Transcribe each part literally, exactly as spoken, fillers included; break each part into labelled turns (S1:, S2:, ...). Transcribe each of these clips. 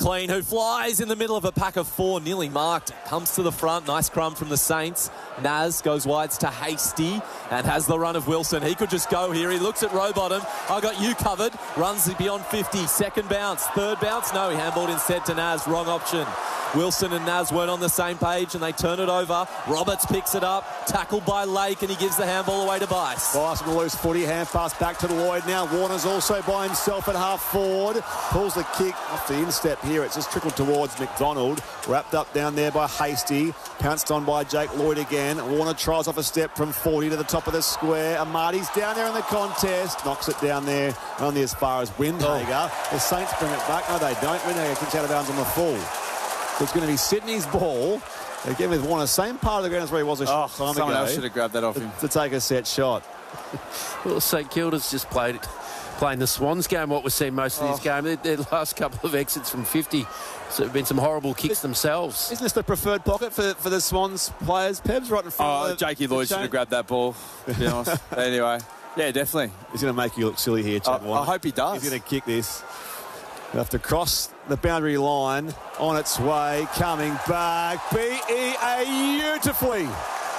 S1: McLean, who flies in the middle of a pack of four, nearly marked, comes to the front. Nice crumb from the Saints. Naz goes wide to Hasty and has the run of Wilson. He could just go here. He looks at Rowbottom. I got you covered. Runs beyond fifty. Second bounce. Third bounce. No, he handballed instead to Naz. Wrong option. Wilson and Naz weren't on the same page and they turn it over. Roberts picks it up, tackled by Lake, and he gives the handball away to Bice.
S2: Bice with a loose footy, hand pass back to Lloyd now. Warner's also by himself at half forward. Pulls the kick off the instep here. It's just trickled towards McDonald. Wrapped up down there by Hasty. Pounced on by Jake Lloyd again. Warner tries off a step from forty to the top of the square. Amati's down there in the contest. Knocks it down there, only as far as Windhager. Oh. The Saints bring it back. No, they don't. Windhager kicks out of bounds on the full. It's going to be Sydney's ball. Again with Warner, same part of the ground as where he was a short
S3: oh,
S2: time
S3: someone
S2: ago.
S3: Else should have grabbed that off him.
S2: To take a set shot.
S4: Well, St Kilda's just played playing the Swans game, what we've seen most of
S2: oh.
S4: this game. Their, their last couple of exits from fifty, so there have been some horrible kicks it, themselves.
S2: Isn't this the preferred pocket for, for the Swans players? Peb's right in front
S3: oh,
S2: of the,
S3: Jakey Lloyd should have grabbed that ball, to be honest. Anyway, yeah, definitely.
S2: He's going to make you look silly here, Chad.
S3: I, I hope he does.
S2: He's going to kick this. He'll have to cross the boundary line, on its way, coming back. B E A beautifully.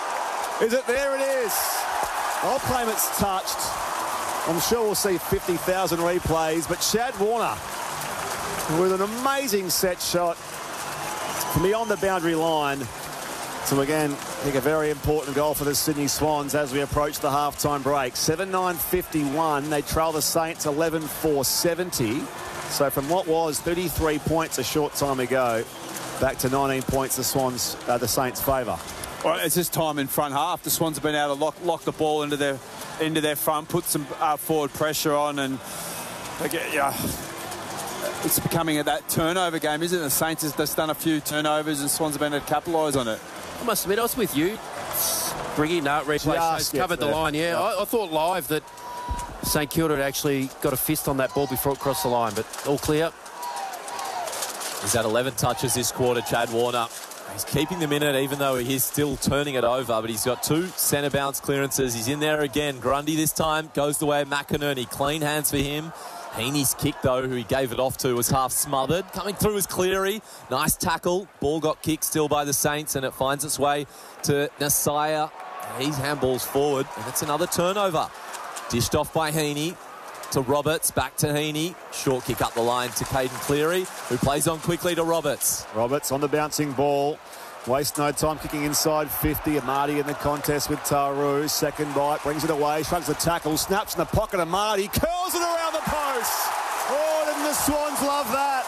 S2: Is it? There it is. I'll claim it's touched. I'm sure we'll see fifty thousand replays, but Chad Warner with an amazing set shot from beyond the boundary line. So again, I think a very important goal for the Sydney Swans as we approach the halftime break. seven nine fifty-one. They trail the Saints eleven four seventy. So from what was thirty-three points a short time ago, back to nineteen points the Swans, uh, the Saints' favour.
S3: Well, it's this time in front half. The Swans have been able to lock, lock the ball into their into their front, put some uh, forward pressure on, and they get, yeah, it's becoming a, that turnover game, isn't it? The Saints have just done a few turnovers, and Swans have been able to capitalise on it.
S4: I must admit, I was with you. Bringing that replay, covered the line. Yeah, yeah. I, I thought live that St Kilda had actually got a fist on that ball before it crossed the line, but all clear.
S1: He's had eleven touches this quarter, Chad Warner. He's keeping them in it, even though he is still turning it over, but he's got two centre bounce clearances. He's in there again. Grundy this time goes the way of McInerney. Clean hands for him. Heaney's kick, though, who he gave it off to, was half smothered. Coming through is Cleary. Nice tackle. Ball got kicked still by the Saints, and it finds its way to Nasaya. He handballs forward, and it's another turnover. Dished off by Heaney to Roberts, back to Heaney. Short kick up the line to Caden Cleary, who plays on quickly to Roberts.
S2: Roberts on the bouncing ball. Waste no time kicking inside fifty. Amati in the contest with Taru. Second bite, brings it away, shrugs the tackle, snaps in the pocket. Amati curls it around the post. Oh, didn't the Swans love that?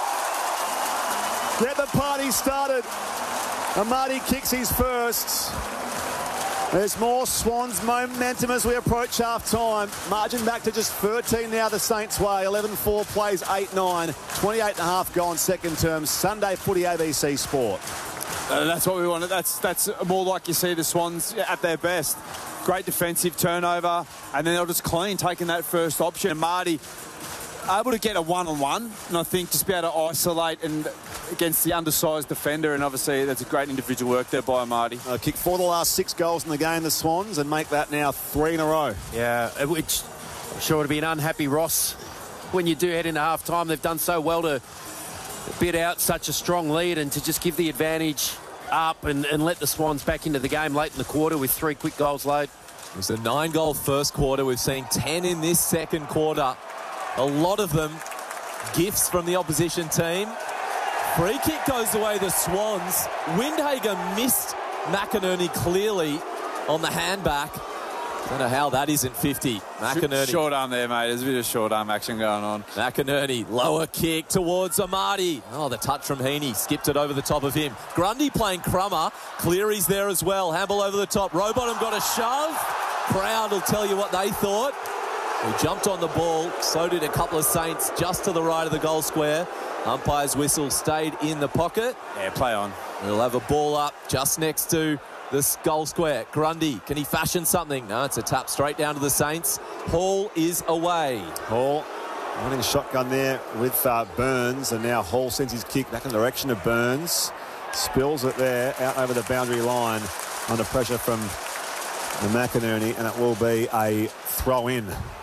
S2: Get the party started. Amati kicks his first. There's more Swans momentum as we approach half-time. Margin back to just thirteen now the Saints' way. eleven four plays eight nine. twenty-eight and a half gone second term. Sunday Footy A B C Sport.
S3: Uh, that's what we wanted. That's that's more like you see the Swans at their best. Great defensive turnover, and then they'll just clean taking that first option. And Marty able to get a one-on-one, and I think just be able to isolate and against the undersized defender, and obviously that's a great individual work there by Marty.
S2: Uh, kick four of the last six goals in the game, the Swans, and make that now three in a row.
S4: Yeah, which I'm sure would be an unhappy Ross when you do head into half-time. They've done so well to bid out such a strong lead and to just give the advantage up and, and let the Swans back into the game late in the quarter with three quick goals late.
S1: It was a nine-goal first quarter. We've seen ten in this second quarter. A lot of them gifts from the opposition team. Free kick goes away the Swans. Windhager missed McInerney clearly on the handback. Don't know how that isn't fifty. McInerney.
S3: Short arm there, mate. There's a bit of short arm action going on.
S1: McInerney, lower kick towards Amati. Oh, the touch from Heaney. Skipped it over the top of him. Grundy playing crummer. Cleary's there as well. Handball over the top. Rowbottom got a shove. Crowd will tell you what they thought. He jumped on the ball. So did a couple of Saints just to the right of the goal square. Umpire's whistle stayed in the pocket.
S3: Yeah, play on.
S1: We'll have a ball up just next to the goal square. Grundy, can he fashion something? No, it's a tap straight down to the Saints. Hall is away.
S2: Hall running shotgun there with uh, Burns, and now Hall sends his kick back in the direction of Burns. Spills it there out over the boundary line under pressure from the McInerney, and it will be a throw in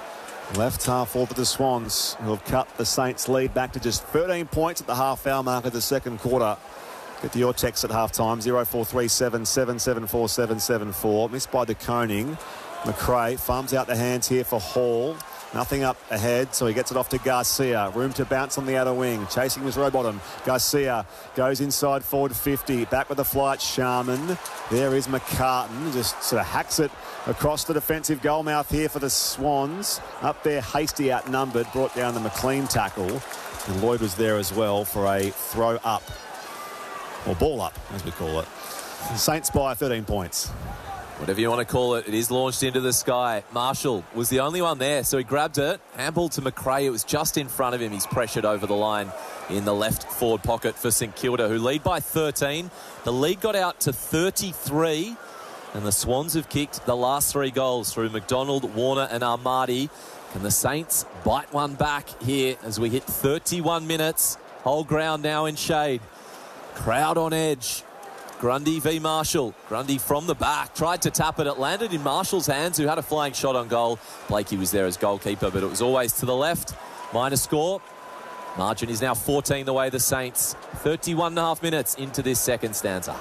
S2: Left half forward for the Swans, who have cut the Saints' lead back to just thirteen points at the half-hour mark of the second quarter. Get to your text at half-time, oh four three seven, seven seven four, seven seven four. Missed by De Koning. McRae farms out the hands here for Hall. Nothing up ahead, so he gets it off to Garcia. Room to bounce on the outer wing. Chasing was Rowbottom. Garcia goes inside forward fifty. Back with the flight, Sharman. There is McCartan. Just sort of hacks it across the defensive goal mouth here for the Swans. Up there, Hasty outnumbered. Brought down the McLean tackle. And Lloyd was there as well for a throw up. Or ball up, as we call it. Saints by thirteen points.
S1: Whatever you want to call it, it is launched into the sky. Marshall was the only one there, so he grabbed it. Handball to McRae. It was just in front of him. He's pressured over the line in the left forward pocket for St Kilda, who lead by thirteen. The lead got out to thirty-three, and the Swans have kicked the last three goals through McDonald, Warner and Armadi. Can the Saints bite one back here as we hit thirty-one minutes? Whole ground now in shade. Crowd on edge. Grundy v Marshall. Grundy from the back. Tried to tap it. It landed in Marshall's hands, who had a flying shot on goal. Blakey was there as goalkeeper, but it was always to the left. Minor score. Margin is now fourteen the way the Saints. thirty-one and a half minutes into this second stanza.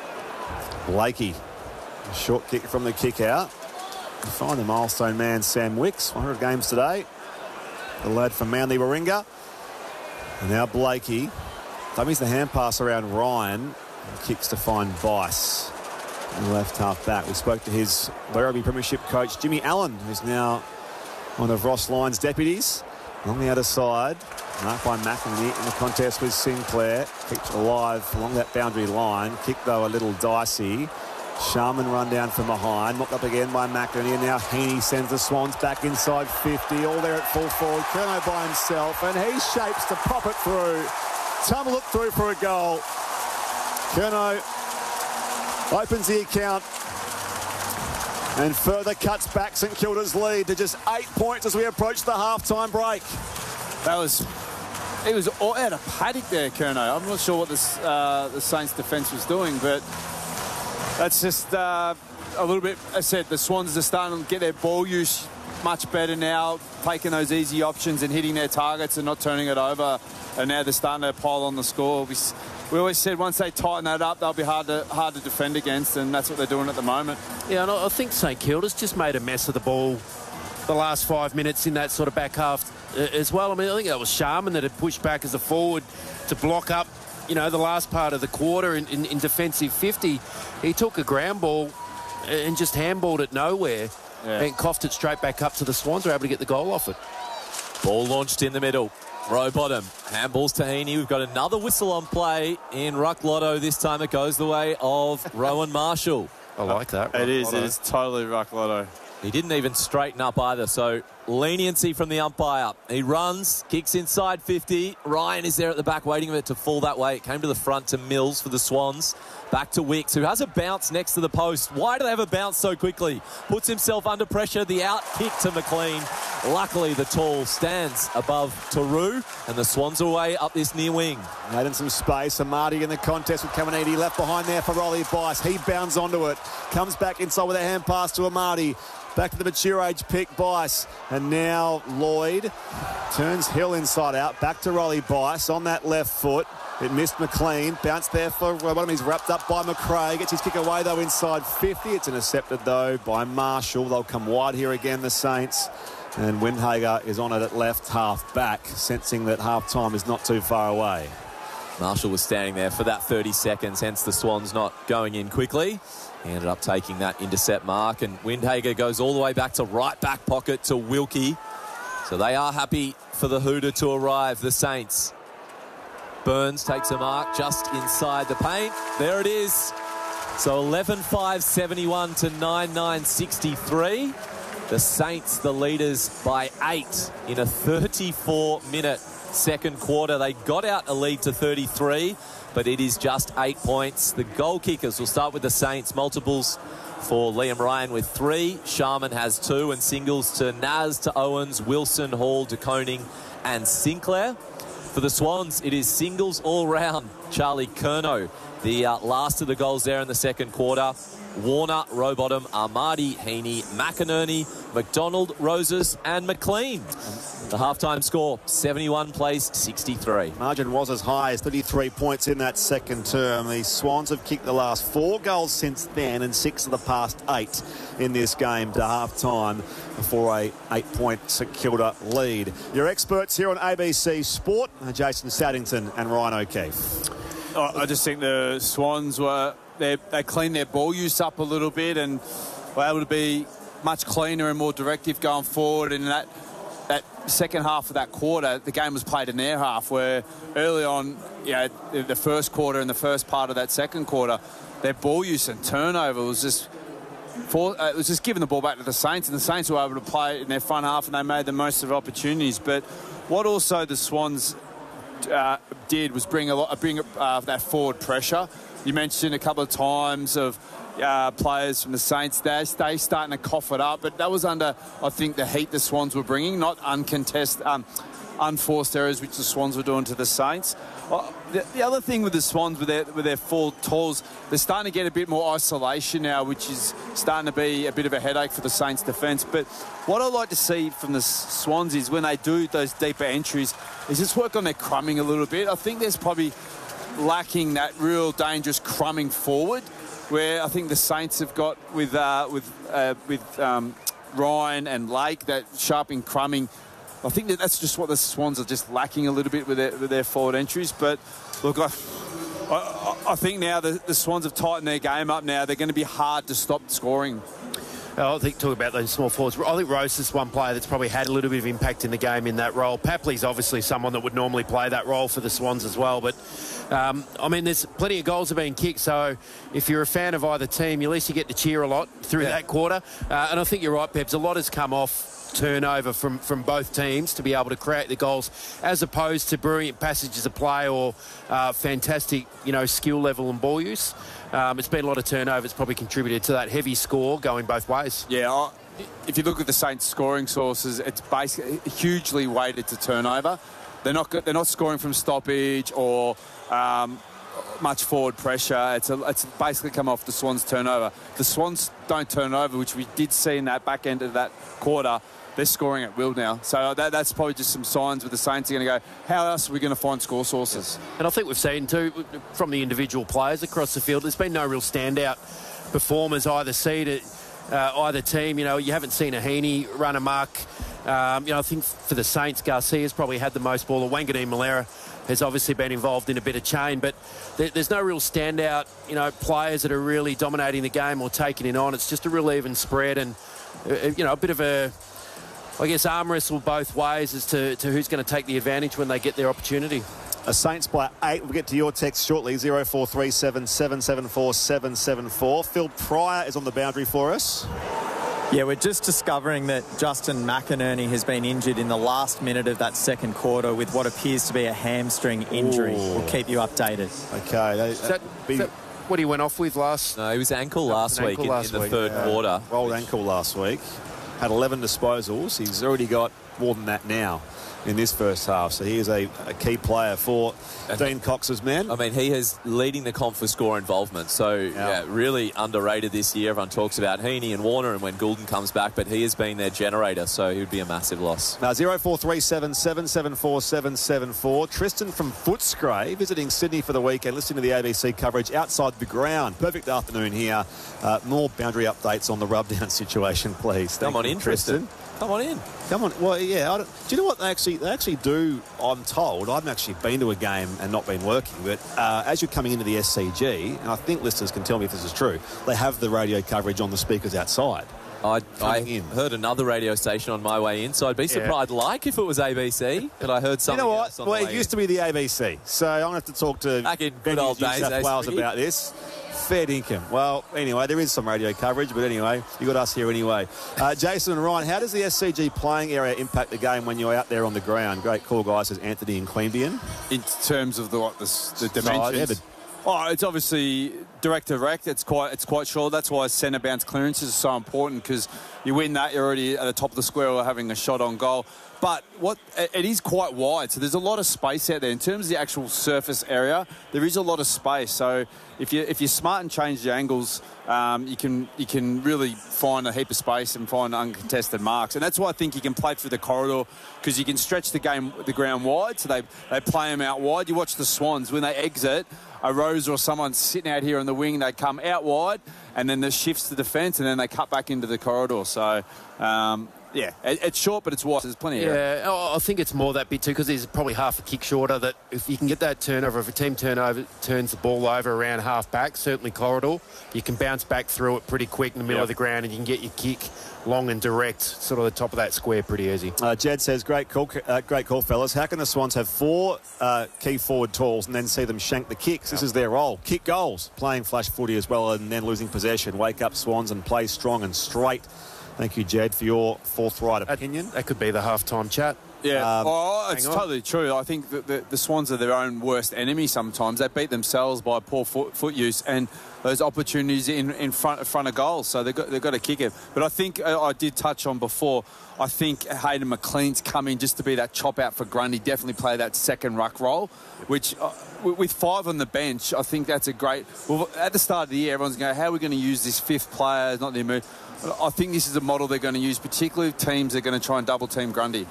S2: Blakey. A short kick from the kick out. You find the milestone man, Sam Wicks. one hundred games today. The lad from Manly Warringah. And now Blakey. Dummies the hand pass around Ryan. Kicks to find Bice. Left half back. We spoke to his Werribee Premiership coach, Jimmy Allen, who's now one of Ross Lyon's deputies. On the other side, marked by McInerney in the contest with Sinclair. Keeps alive along that boundary line. Kick, though, a little dicey. Sharman run down from behind. Knocked up again by McInerney. And now Heaney sends the Swans back inside fifty. All there at full forward. Curnow by himself. And he shapes to pop it through. Tumble it through for a goal. Curnow opens the account and further cuts back St Kilda's lead to just eight points as we approach the half-time break.
S3: That was... He was all out of paddock there, Curnow. I'm not sure what this, uh, the Saints' defence was doing, but that's just uh, a little bit... As I said, the Swans are starting to get their ball use much better now, taking those easy options and hitting their targets and not turning it over. And now they're starting to pile on the score. We, we always said once they tighten that up, they'll be hard to hard to defend against, and that's what they're doing at the moment.
S4: Yeah, and I think St Kilda's just made a mess of the ball the last five minutes in that sort of back half as well. I mean, I think that was Sharman that had pushed back as a forward to block up, you know, the last part of the quarter in, in, in defensive fifty. He took a ground ball and just handballed it nowhere, yeah, and coughed it straight back up to the Swans. Were able to get the goal off it.
S1: Ball launched in the middle. Rowbottom. Handballs to Heaney. We've got another whistle on play in Ruck Lotto. This time it goes the way of Rowan Marshall.
S4: I like that.
S3: It is.
S4: Lotto.
S3: It is totally Ruck Lotto.
S1: He didn't even straighten up either, so leniency from the umpire. He runs, kicks inside fifty. Ryan is there at the back waiting for it to fall that way. It came to the front to Mills for the Swans. Back to Wicks, who has a bounce next to the post. Why do they have a bounce so quickly? Puts himself under pressure. The out kick to McLean. Luckily, the tall stands above Taru, and the Swans are away up this near wing.
S2: Adding some space. Amadi in the contest with Caminiti left behind there for Rolly Bice. He bounds onto it. Comes back inside with a hand pass to Amadi. Back to the mature age pick, Bice. And now Lloyd turns Hill inside out. Back to Rolly Bice on that left foot. It missed McLean. Bounced there for Rowbottom. He's wrapped up by McRae. Gets his kick away, though, inside fifty. It's intercepted, though, by Marshall. They'll come wide here again, the Saints. And Windhager is on it at left half back, sensing that half-time is not too far away.
S1: Marshall was standing there for that thirty seconds, hence the Swans not going in quickly. He ended up taking that intercept mark, and Windhager goes all the way back to right back pocket to Wilkie. So they are happy for the hooter to arrive, the Saints. Burns takes a mark just inside the paint. There it is. So eleven five seventy-one to nine nine sixty-three. The Saints, the leaders, by eight in a thirty-four minute second quarter. They got out a lead to thirty-three, but it is just eight points. The goal kickers will start with the Saints. Multiples for Liam Ryan with three. Sharman has two, and singles to Naz, to Owens, Wilson, Hall, De Koning and Sinclair. For the Swans, it is singles all round. Charlie Curnow, the uh, last of the goals there in the second quarter. Warner, Rowbottom, Armadi, Heaney, McInerney, McDonald, Roses and McLean. The halftime score, seventy-one plays sixty-three.
S2: Margin was as high as thirty-three points in that second term. The Swans have kicked the last four goals since then and six of the past eight in this game to half-time for a eight-point St Kilda lead. Your experts here on A B C Sport, Jason Saddington and Ryan O'Keefe.
S3: Oh, I just think the Swans were... They, they cleaned their ball use up a little bit and were able to be much cleaner and more directive going forward. And that that second half of that quarter, the game was played in their half, where early on, you know, the first quarter and the first part of that second quarter, their ball use and turnover was just for, uh, it was just giving the ball back to the Saints, and the Saints were able to play it in their front half, and they made the most of opportunities. But what also the Swans uh, did was bring a lot, bring uh, that forward pressure. You mentioned a couple of times of uh, players from the Saints. They they starting to cough it up, but that was under, I think, the heat the Swans were bringing, not uncontested, um, unforced errors which the Swans were doing to the Saints. Well, the, the other thing with the Swans, with their with their full tools, they're starting to get a bit more isolation now, which is starting to be a bit of a headache for the Saints' defence. But what I like to see from the Swans is when they do those deeper entries, is just work on their crumbing a little bit. I think there's probably lacking that real dangerous crumbing forward, where I think the Saints have got with uh, with uh, with um, Ryan and Lake, that sharping crumbing. I think that that's just what the Swans are just lacking a little bit with their, with their forward entries. But look, I, I, I think now the, the Swans have tightened their game up. Now they're going to be hard to stop scoring.
S4: I think talk about those small forwards. I think Rose is one player that's probably had a little bit of impact in the game in that role. Papley's obviously someone that would normally play that role for the Swans as well. But, um, I mean, there's plenty of goals have been kicked. So if you're a fan of either team, at least you get to cheer a lot through yeah. that quarter. Uh, and I think you're right, Peps. A lot has come off turnover from, from both teams to be able to create the goals, as opposed to brilliant passages of play or uh, fantastic, you know, skill level and ball use. Um, it's been a lot of turnover. It's probably contributed to that heavy score going both ways.
S3: Yeah, I, if you look at the Saints' scoring sources, it's basically hugely weighted to turnover. They're not they're not scoring from stoppage or um, much forward pressure. It's a, it's basically come off the Swans' turnover. The Swans don't turn over, which we did see in that back end of that quarter. They're scoring at will now. So that, that's probably just some signs with the Saints are going to go, how else are we going to find score sources?
S4: And I think we've seen, too, from the individual players across the field, there's been no real standout performers either seed, uh, either team. You know, you haven't seen a Heaney run amok. Um, you know, I think for the Saints, Garcia's probably had the most ball. Wanganeen Malera has obviously been involved in a bit of chain, but there, there's no real standout, you know, players that are really dominating the game or taking it on. It's just a real even spread and, uh, you know, a bit of a, I guess, arm wrestle both ways as to, to who's going to take the advantage when they get their opportunity.
S2: A Saints by eight. We'll get to your text shortly. zero four three seven, seven seven four, seven seven four. Phil Pryor is on the boundary for us.
S5: Yeah, we're just discovering that Justin McInerney has been injured in the last minute of that second quarter with what appears to be a hamstring injury. Ooh. We'll keep you updated.
S2: Okay. That,
S4: is that,
S2: be...
S4: is that what he went off with last?
S1: No, he was ankle last
S4: an
S1: week
S4: ankle
S1: in,
S4: last
S1: in the
S4: week.
S1: third
S2: yeah.
S1: quarter.
S2: Rolled ankle last week. Had eleven disposals. He's already got more than that now in this first half. So he is a, a key player for and Dean Cox's men.
S1: I mean, he is leading the comp for score involvement. So, yeah. yeah, really underrated this year. Everyone talks about Heaney and Warner and when Goulden comes back, but he has been their generator, so he would be a massive loss.
S2: Now, zero four three seven, seven seven four, seven seven four. Tristan from Footscray visiting Sydney for the weekend, listening to the A B C coverage outside the ground. Perfect afternoon here. Uh, more boundary updates on the rub-down situation, please. Thank
S1: Come on
S2: you,
S1: in, Tristan. Tristan. Come on in.
S2: Come on. Well, yeah. I don't, do you know what they actually they actually do? I'm told. I haven't actually been to a game and not been working, but uh, as you're coming into the S C G, and I think listeners can tell me if this is true, they have the radio coverage on the speakers outside.
S1: I, I
S2: in.
S1: heard another radio station on my way in, so I'd be surprised, yeah. like if it was A B C, but I heard something.
S2: You know what?
S1: Else on
S2: well,
S1: the
S2: it
S1: way
S2: used
S1: in.
S2: to be the A B C, so I'm going to have to talk to
S1: Back in good old
S2: New
S1: days,
S2: South Wales about this. Fair dinkum. Well, anyway, there is some radio coverage, but anyway, you got us here anyway. Uh, Jason and Ryan, how does the S C G playing area impact the game when you're out there on the ground? Great call, guys, says Anthony and Queanbeyan.
S3: In terms of the what the, the dimensions.
S2: Yeah, the,
S3: oh, it's obviously direct to direct. It's quite it's quite short. That's why centre bounce clearances are so important, because you win that, you're already at the top of the square or having a shot on goal. but what it is quite wide, so there's a lot of space out there. In terms of the actual surface area, there is a lot of space. So if you if you're smart and change the angles, um, you can you can really find a heap of space and find uncontested marks. And that's why I think you can play through the corridor, because you can stretch the game the ground wide. So they they play them out wide. You watch the Swans when they exit. A Rose or someone sitting out here on the wing, they come out wide, and then there's shifts to defence, and then they cut back into the corridor. So, um, yeah, it, it's short, but it's wide. There's plenty of area.
S4: Yeah, oh, I think it's more that bit too, because he's probably half a kick shorter. That if you can get that turnover, if a team turnover turns the ball over around half back, certainly corridor, you can bounce back through it pretty quick in the middle
S3: yep.
S4: of the ground, and you can get your kick long and direct, sort of the top of that square, pretty easy.
S2: Uh, Jed says, great call, uh, great call, fellas. How can the Swans have four uh, key forward tools and then see them shank the kicks? This is their role. Kick goals, playing flash footy as well, and then losing possession. Wake up, Swans, and play strong and straight. Thank you, Jed, for your forthright opinion.
S4: That, that could be the halftime chat.
S3: Yeah,
S2: Um,
S3: oh, it's
S4: on.
S3: totally true. I think that the, the Swans are their own worst enemy sometimes. They beat themselves by poor foot, foot use and those opportunities in, in front in front of goals. So they've got, they've got to kick it. But I think uh, I did touch on before, I think Hayden McLean's coming just to be that chop out for Grundy, definitely play that second ruck role, which uh, with five on the bench, I think that's a great... Well, at the start of the year, everyone's going, how are we going to use this fifth player? It's not the move. I think this is a model they're going to use, particularly if teams are going to try and double team Grundy.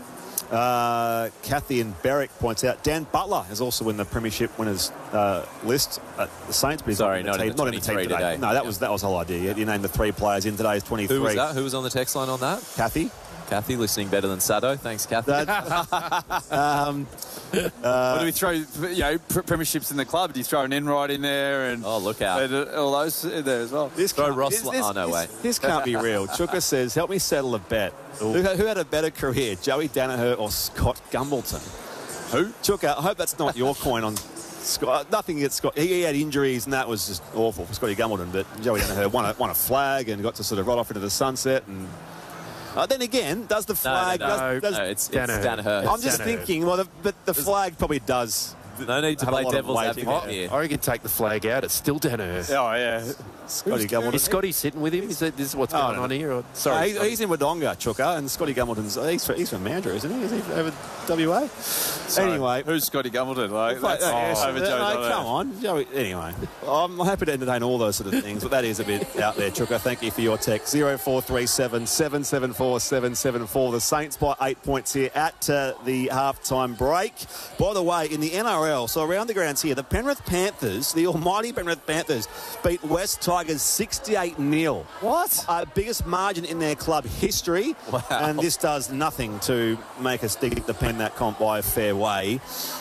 S2: Uh, Kathy and Berwick points out Dan Butler is also in the premiership winners uh, list at the Saints, but he's
S1: Sorry,
S2: not in the,
S1: not
S2: team,
S1: in the
S2: not in the team today.
S1: today.
S2: No, that was that was the whole idea. You named the three players in today's twenty-three.
S1: Who was that? Who was on the text line on that?
S2: Kathy.
S1: Kathy, listening better than Sado. Thanks, Kathy.
S2: That, um,
S3: uh, what do we throw, you know, premierships in the club? Do you throw an Enright in there? And
S1: oh, look out.
S3: And all those in there as well.
S2: This
S1: throw Ross...
S2: This, this,
S1: oh, no
S2: this,
S1: way.
S2: This can't be real. Chuka says, help me settle a bet. Who, who had a better career, Joey Danaher or Scott Gumbleton?
S3: Who?
S2: Chuka, I hope that's not your coin on Scott. Nothing against Scott. He, he had injuries, and that was just awful for Scotty Gumbleton. But Joey Danaher won a, won a flag and got to sort of ride off into the sunset. And uh, then again, does the flag...
S1: No, no,
S2: does,
S1: no,
S2: does,
S1: no it's, it's Danaher.
S2: I'm just
S4: Danaher.
S2: thinking, well, the, but the flag probably does...
S1: No need to
S2: have
S1: play
S2: a lot
S1: devil's
S2: of weight
S1: advocate
S2: in
S1: here.
S4: I reckon take the flag out. It's still Danaher.
S3: Oh, yeah.
S2: Scotty Gumbleton.
S4: Is Scotty sitting with him? Is that, this is what's
S2: Oh,
S4: going
S2: no.
S4: on here? Or,
S2: Uh,
S4: sorry.
S2: he, he's in Wodonga, Chuka, and Scotty Gumbleton's... He's, he's from Mandurah, isn't he? Is he over W A?
S3: Sorry.
S2: Anyway...
S3: Who's Scotty Gumbleton? Like, that's
S2: Oh, yes.
S3: over Joe
S2: no,
S3: Danaher.
S2: come on. Joey, anyway, I'm happy to entertain all those sort of things, but that is a bit out there, Chuka. Thank you for your text. zero four three seven, seven seven four, seven seven four. The Saints by eight points here at uh, the halftime break. By the way, in the N R L, so around the grounds here, the Penrith Panthers, the almighty Penrith Panthers, beat West Tigers sixty-eight nil.
S3: What?
S2: Uh, biggest margin in their club history.
S1: Wow.
S2: And this does nothing to make us dig the pen that comp by a fair way.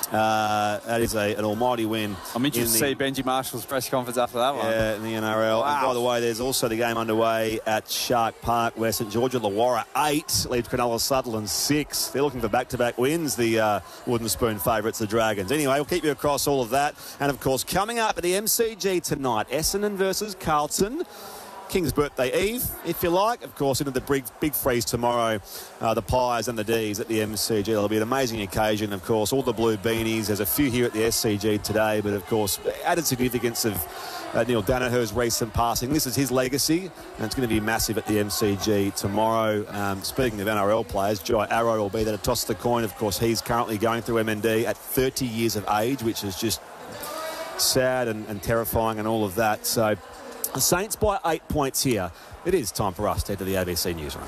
S2: Uh, that is a, an almighty win.
S3: I'm interested
S2: in
S3: to see Benji Marshall's press conference after that one.
S2: Yeah, in the N R L.
S3: Wow.
S2: And by the way, there's also the game underway at Shark Park where St George Illawarra eight leads Cronulla Sutherland six. They're looking for back-to-back wins, the uh, Wooden Spoon favourites, the Dragons. Anyway, we'll keep you across all of that. And, of course, coming up at the M C G tonight, Essendon versus Carlton. King's birthday eve, if you like. Of course, into the big, big freeze tomorrow, uh, the Pies and the Ds at the M C G. It'll be an amazing occasion, of course. All the blue beanies. There's a few here at the S C G today, but, of course, added significance of uh, Neil Danaher's recent passing. This is his legacy, and it's going to be massive at the M C G tomorrow. Um, speaking of N R L players, Jai Arrow will be there to toss the coin. Of course, he's currently going through M N D at thirty years of age, which is just sad and, and terrifying and all of that. So the Saints by eight points here. It is time for us to head to the A B C newsroom.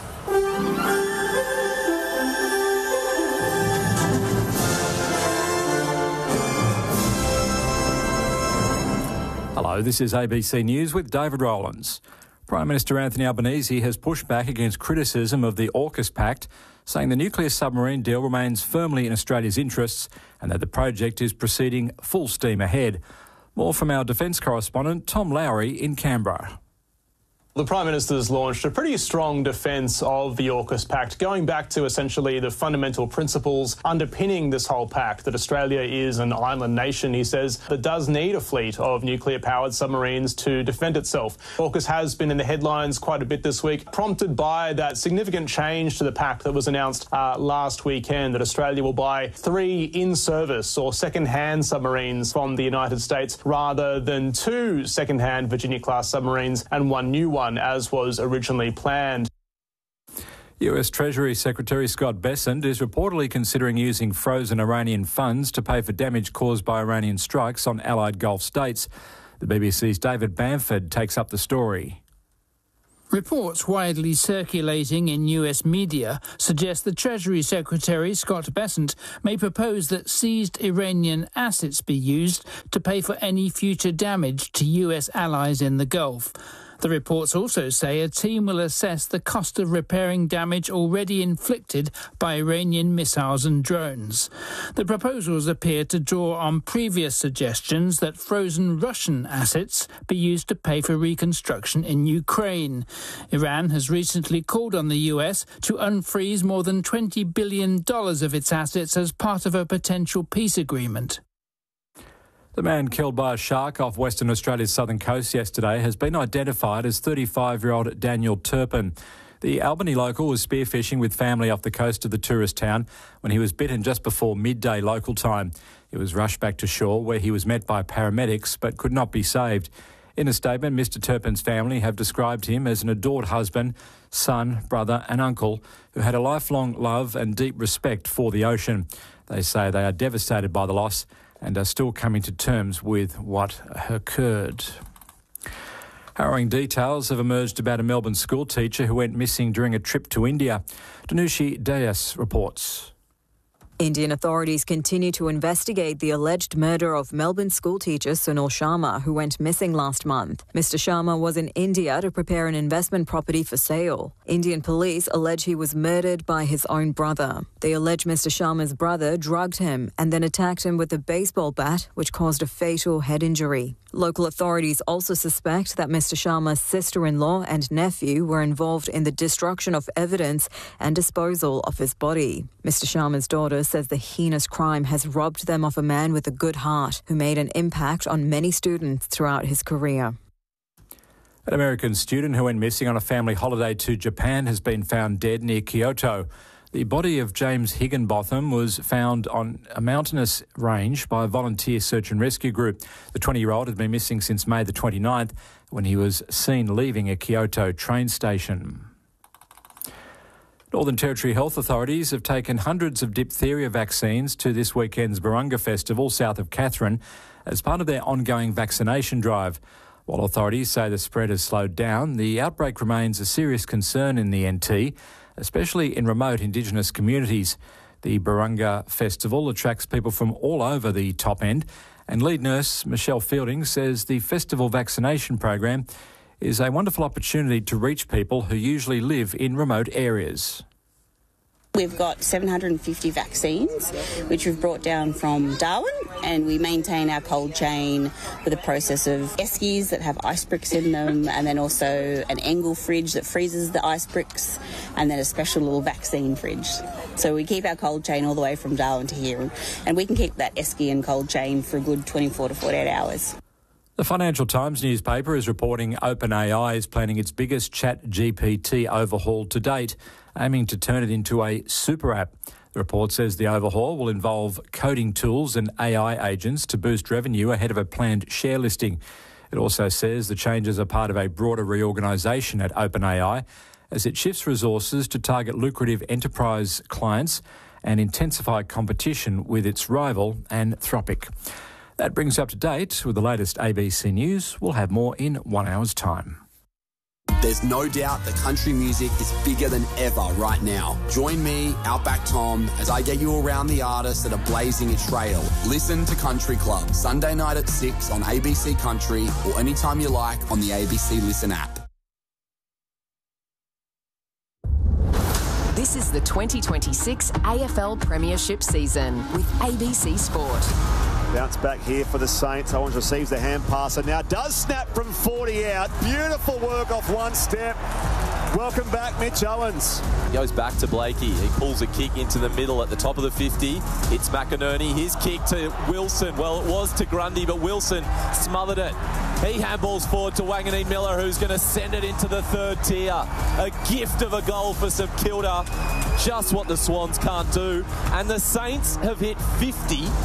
S6: Hello, this is A B C News with David Rowlands. Prime Minister Anthony Albanese has pushed back against criticism of the AUKUS Pact, saying the nuclear submarine deal remains firmly in Australia's interests and that the project is proceeding full steam ahead. More from our defence correspondent Tom Lowry in Canberra.
S7: The Prime Minister's launched a pretty strong defence of the AUKUS Pact, going back to essentially the fundamental principles underpinning this whole pact, that Australia is an island nation, he says, that does need a fleet of nuclear-powered submarines to defend itself. AUKUS has been in the headlines quite a bit this week, prompted by that significant change to the pact that was announced uh, last weekend, that Australia will buy three in-service or second-hand submarines from the United States rather than two second-hand Virginia-class submarines and one new one, as was originally planned.
S6: U S Treasury Secretary Scott Bessent is reportedly considering using frozen Iranian funds to pay for damage caused by Iranian strikes on allied Gulf states. The B B C's David Bamford takes up the story.
S8: Reports widely circulating in U S media suggest the Treasury Secretary, Scott Bessent, may propose that seized Iranian assets be used to pay for any future damage to U S allies in the Gulf. The reports also say a team will assess the cost of repairing damage already inflicted by Iranian missiles and drones. The proposals appear to draw on previous suggestions that frozen Russian assets be used to pay for reconstruction in Ukraine. Iran has recently called on the U S to unfreeze more than twenty billion dollars of its assets as part of a potential peace agreement.
S6: The man killed by a shark off Western Australia's southern coast yesterday has been identified as thirty-five-year-old Daniel Turpin. The Albany local was spearfishing with family off the coast of the tourist town when he was bitten just before midday local time. He was rushed back to shore where he was met by paramedics but could not be saved. In a statement, Mister Turpin's family have described him as an adored husband, son, brother and uncle who had a lifelong love and deep respect for the ocean. They say they are devastated by the loss and are still coming to terms with what occurred. Harrowing details have emerged about a Melbourne school teacher who went missing during a trip to India. Danushi Dias reports.
S9: Indian authorities continue to investigate the alleged murder of Melbourne schoolteacher Sunil Sharma, who went missing last month. Mister Sharma was in India to prepare an investment property for sale. Indian police allege he was murdered by his own brother. They allege Mister Sharma's brother drugged him and then attacked him with a baseball bat, which caused a fatal head injury. Local authorities also suspect that Mister Sharma's sister-in-law and nephew were involved in the destruction of evidence and disposal of his body. Mister Sharma's daughter says the heinous crime has robbed them of a man with a good heart who made an impact on many students throughout his career.
S6: An American student who went missing on a family holiday to Japan has been found dead near Kyoto. The body of James Higginbotham was found on a mountainous range by a volunteer search and rescue group. The twenty-year-old had been missing since May the twenty-ninth when he was seen leaving a Kyoto train station. Northern Territory health authorities have taken hundreds of diphtheria vaccines to this weekend's Burunga Festival south of Katherine as part of their ongoing vaccination drive. While authorities say the spread has slowed down, the outbreak remains a serious concern in the N T, especially in remote Indigenous communities. The Burunga Festival attracts people from all over the top end, and lead nurse Michelle Fielding says the festival vaccination program is a wonderful opportunity to reach people who usually live in remote areas.
S10: We've got seven hundred fifty vaccines, which we've brought down from Darwin, and we maintain our cold chain with a process of eskies that have ice bricks in them, and then also an Engel fridge that freezes the ice bricks, and then a special little vaccine fridge. So we keep our cold chain all the way from Darwin to here, and we can keep that esky and cold chain for a good twenty-four to forty-eight hours.
S6: The Financial Times newspaper is reporting OpenAI is planning its biggest Chat G P T overhaul to date, aiming to turn it into a super app. The report says the overhaul will involve coding tools and A I agents to boost revenue ahead of a planned share listing. It also says the changes are part of a broader reorganisation at OpenAI as it shifts resources to target lucrative enterprise clients and intensify competition with its rival, Anthropic. That brings up to date with the latest A B C News. We'll have more in one hour's time.
S11: There's no doubt that country music is bigger than ever right now. Join me, Outback Tom, as I get you around the artists that are blazing a trail. Listen to Country Club, Sunday night at six on A B C Country or anytime you like on the A B C Listen app.
S12: This is the twenty twenty-six A F L Premiership season with A B C Sport.
S2: Bounce back here for the Saints. Owens receives the hand passer. Now does snap from forty out. Beautiful work off one step. Welcome back, Mitch Owens.
S1: Goes back to Blakey. He pulls a kick into the middle at the top of the fifty. It's McInerney. His kick to Wilson. Well, it was to Grundy, but Wilson smothered it. He handballs forward to Wanganeen Miller, who's going to send it into the third tier. A gift of a goal for St Kilda. Just what the Swans can't do. And the Saints have hit fifty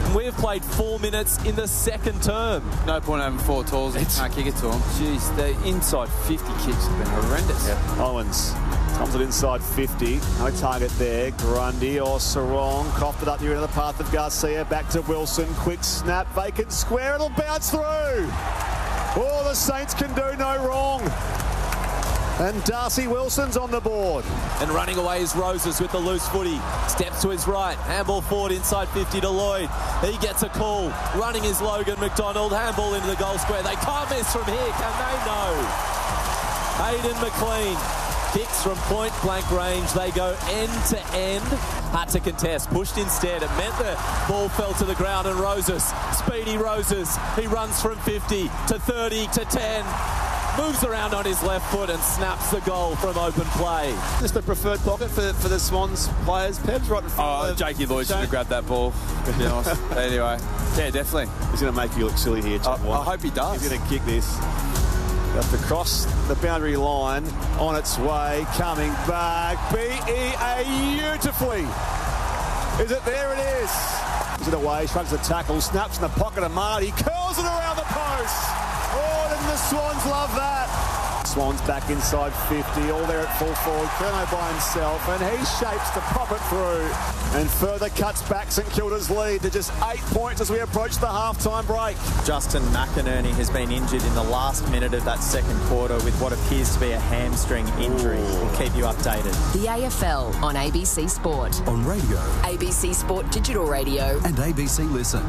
S1: We've played four minutes in the second term.
S3: No point having four tools if you can't kick it to them. Jeez, the inside fifty kicks have been horrendous.
S2: Yep. Owens comes it inside fifty. No target there. Grundy or Sarong. Coughed it up here into the path of Garcia. Back to Wilson. Quick snap. Vacant square. It'll bounce through. Oh, the Saints can do no wrong. And Darcy Wilson's on the board.
S1: And running away is Roses with the loose footy. Steps to his right. Handball forward inside fifty to Lloyd. He gets a call. Running is Logan McDonald. Handball into the goal square. They can't miss from here, can they? No. Hayden McLean kicks from point blank range. They go end to end. Hard to contest. Pushed instead. It meant the ball fell to the ground, and Roses, speedy Roses, he runs from fifty to thirty to ten. Moves around on his left foot and snaps the goal from open play.
S2: Just the preferred pocket for, for the Swans players. Peb's right in front
S3: Oh,
S2: of
S3: Jakey Lloyd should have grabbed that ball, to be honest. Anyway, yeah, definitely.
S2: He's going to make you look silly here, Chad
S3: I, I hope he does.
S2: He's going to kick this. Have to cross the boundary line. On its way, coming back. B E A beautifully. Is it? There it is. Is it away? Shrugs the tackle. Snaps in the pocket of Marty. Curls it around the post. Oh, didn't the Swans love that? Swans back inside fifty, all there at full forward. Kerno by himself, and he shapes to pop it through. And further cuts back St Kilda's lead to just eight points as we approach the half-time break.
S5: Justin McInerney has been injured in the last minute of that second quarter with what appears to be a hamstring injury. Ooh. We'll keep you updated.
S12: The A F L on A B C Sport.
S13: On radio.
S12: A B C Sport Digital Radio.
S13: And A B C Listen.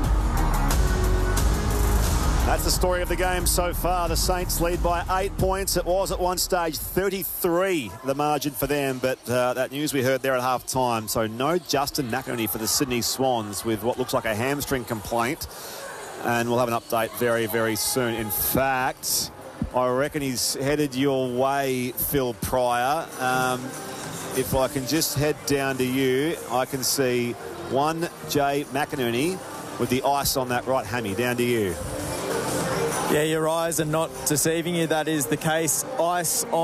S2: That's the story of the game so far. The Saints lead by eight points. It was at one stage thirty-three, the margin for them. But uh, that news we heard there at half time. So no Justin McInerney for the Sydney Swans with what looks like a hamstring complaint. And we'll have an update very, very soon. In fact, I reckon he's headed your way, Phil Pryor. Um, if I can just head down to you, I can see one J McInerney with the ice on that right hammy. Down to you.
S5: Yeah, your eyes are not deceiving you. That is the case. Ice on.